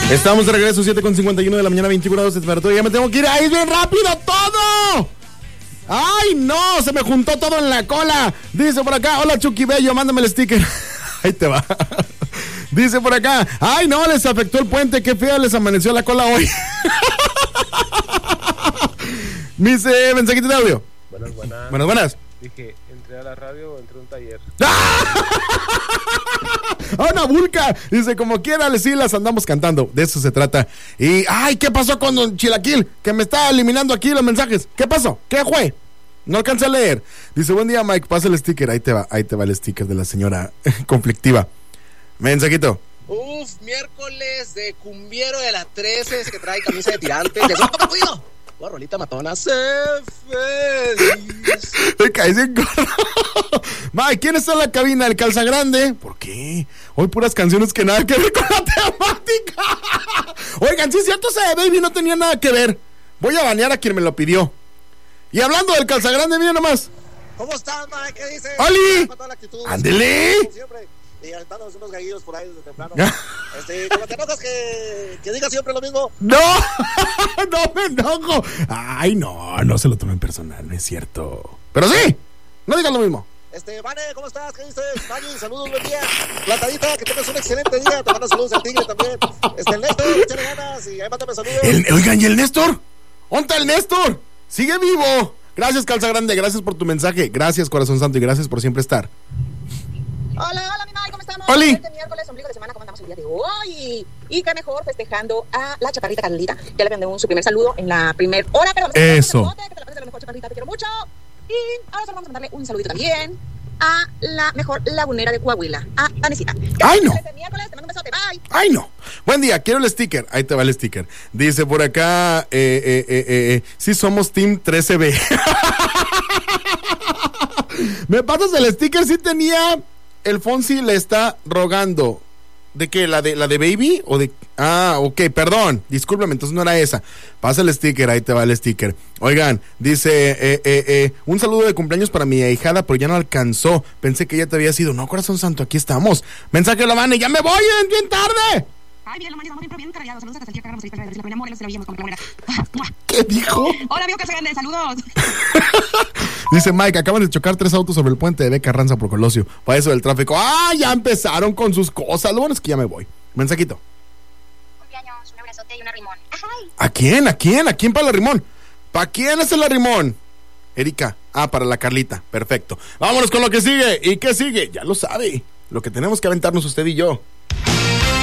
Estamos de regreso, 7:51 de la mañana, 21 grados de temperatura. Ya me tengo que ir. ¡Ahí es bien rápido todo! ¡Ay, no! Se me juntó todo en la cola. Dice por acá, hola Chucky Bello, mándame el sticker. Ahí te va. Dice por acá, ¡ay, no! Les afectó el puente. Qué fea les amaneció la cola hoy. Dice, mensajito de audio. Buenas. Dije, entré a la radio o entré a un taller. ¡Una vulca! Dice, como quiera, sí, las andamos cantando. De eso se trata. Y, ¡ay! ¿Qué pasó con don Chilaquil? Que me está eliminando aquí los mensajes. ¿Qué pasó? ¿Qué fue? No alcancé a leer. Dice, buen día, Mike, pasa el sticker. Ahí te va el sticker de la señora conflictiva. Mensajito. Miércoles de cumbiero de la 13, ese que trae camisa de tirante. ¡De sopa capullo! Una rolita matona. ¡Sé feliz! Me caes en gorro. Mike, ¿quién está en la cabina? ¿El Calzagrande? ¿Por qué? Hoy puras canciones que nada que ver con la temática. Oigan, sí es cierto, ese de Baby no tenía nada que ver. Voy a banear a quien me lo pidió. Y hablando del Calzagrande, mira nomás. ¿Cómo estás, Mike? ¿Qué dices? ¡Oli! ¡Ándele! Siempre. Y aventándonos unos gallidos por ahí desde temprano. Como te enojas que digas siempre lo mismo. ¡No! ¡No me enojo! Ay, no se lo tomen personal, no es cierto. Pero sí, no digan lo mismo. Vane, ¿cómo estás? ¿Qué dices? Vani, saludos, buen día. Platadita, que tengas un excelente día. Te mando saludos al Tigre también. El Néstor, échale ganas y ahí mándame saludos. Oigan, ¿y el Néstor? ¿Dónde está el Néstor? ¡Sigue vivo! Gracias, Calzagrande, gracias por tu mensaje. Gracias, Corazón Santo, y gracias por siempre estar. Hola, mi Mike, ¿cómo estamos? ¡Oli! Este miércoles, ombligo de semana, ¿cómo andamos el día de hoy? Y qué mejor festejando a la chaparrita Carlita. Ya le mandé su primer saludo en la primera hora. Pero eso. Que te la pases lo mejor, chaparrita, te quiero mucho. Y ahora solo vamos a mandarle un saludito también a la mejor lagunera de Coahuila, a Tanesita. ¡Ay, no! Este miércoles, te mando un besote, bye. ¡Ay, no! Buen día, quiero el sticker. Ahí te va el sticker. Dice por acá, sí somos Team 13B. ¿Me pasas el sticker? Sí tenía... El Fonsi le está rogando. ¿De qué? ¿La de Baby? ¿O de...? Ah, ok, perdón. Discúlpame, entonces no era esa. Pasa el sticker, ahí te va el sticker. Oigan, dice... un saludo de cumpleaños para mi ahijada, pero ya no alcanzó. Pensé que ya te había sido. No, Corazón Santo, aquí estamos. Mensaje de la Vane, ¡ya me voy! ¡Es bien tarde! Ay, mira, lo bien, bien cargado. Saludos a Castillo, que agarramos ahí para la primera Morelos, se la vimos con la primera. ¿Qué dijo? Hola, amigo Calzagrande, saludos. Dice Mike, acaban de chocar 3 autos sobre el puente de Beca Ranza por Colosio. Para eso del tráfico. ¡Ah, ya empezaron con sus cosas! Lo bueno es que ya me voy. Mensajito. Cumpleaños, un abrazote y un arrimón. ¿A quién? ¿A quién para el arrimón? ¿Para quién es el arrimón? Erika. Ah, para la Carlita. Perfecto. Vámonos con lo que sigue. ¿Y qué sigue? Ya lo sabe. Lo que tenemos que aventarnos usted y yo.